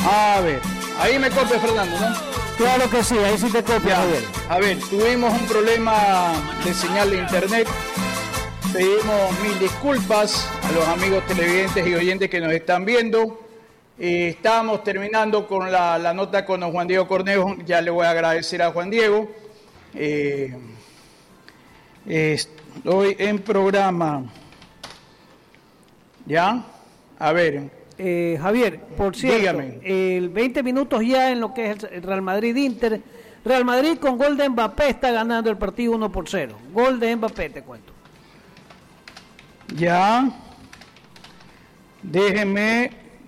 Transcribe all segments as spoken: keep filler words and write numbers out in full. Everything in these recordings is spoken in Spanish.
A ver, ahí me copia Fernando, ¿no? Claro que sí, ahí sí te copia, Javier. A ver, tuvimos un problema de señal de internet. Pedimos mil disculpas a los amigos televidentes y oyentes que nos están viendo. Eh, estábamos terminando con la, la nota con don Juan Diego Cornejo. Ya le voy a agradecer a Juan Diego. Eh, estoy en programa. ¿Ya? A ver. Eh, Javier, por cierto, dígame. El veinte minutos ya en lo que es el Real Madrid-Inter. Real Madrid con gol de Mbappé está ganando el partido uno por cero. Gol de Mbappé, te cuento. Ya. Déjeme.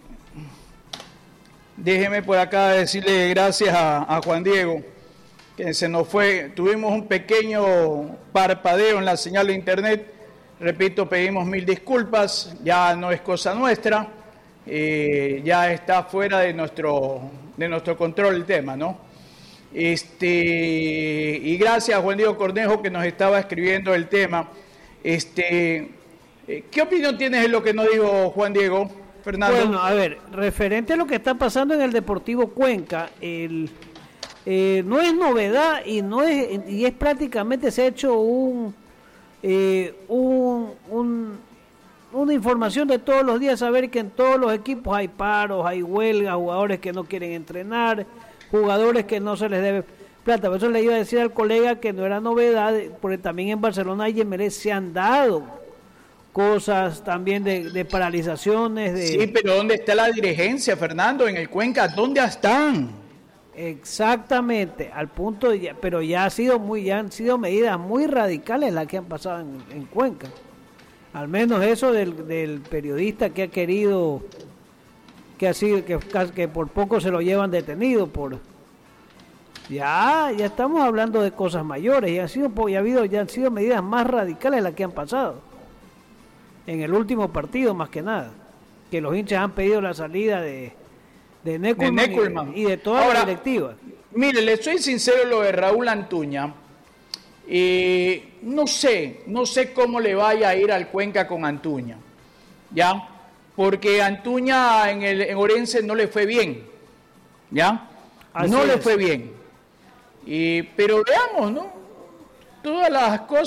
Déjeme por acá decirle gracias a, a Juan Diego, que se nos fue. Tuvimos un pequeño parpadeo en la señal de internet. Repito, pedimos mil disculpas. Ya no es cosa nuestra. Eh, ya está fuera de nuestro, de nuestro control el tema, ¿no? Este, y gracias a Juan Diego Cornejo que nos estaba escribiendo el tema. Este, ¿qué opinión tienes de lo que nos dijo Juan Diego, Fernando? Bueno, a ver, referente a lo que está pasando en el Deportivo Cuenca, el, eh, no es novedad y no es y es prácticamente se ha hecho un, eh, un, un una información de todos los días, saber que en todos los equipos hay paros, hay huelgas, jugadores que no quieren entrenar, jugadores que no se les debe plata. Por eso le iba a decir al colega que no era novedad, porque también en Barcelona y en Emelec se han dado cosas también de, de paralizaciones. De... Sí, pero ¿dónde está la dirigencia, Fernando? En el Cuenca, ¿dónde están? Exactamente, al punto, de, pero ya ha sido muy, ya han sido medidas muy radicales las que han pasado en, en Cuenca. Al menos eso del, del periodista que ha querido, que ha sido, que, que por poco se lo llevan detenido por, ya, ya estamos hablando de cosas mayores, y ha sido, ya ha habido, ya han sido medidas más radicales las que han pasado en el último partido más que nada, que los hinchas han pedido la salida de, de Neckelman y, y de toda Ahora, la directiva. Mire, le soy sincero lo de Raúl Antuña. Eh, no sé, no sé cómo le vaya a ir al Cuenca con Antuña, ¿ya? Porque Antuña en, el, en Orense no le fue bien, ¿ya? Así no es. le fue bien. Y, pero veamos, ¿no? Todas las cosas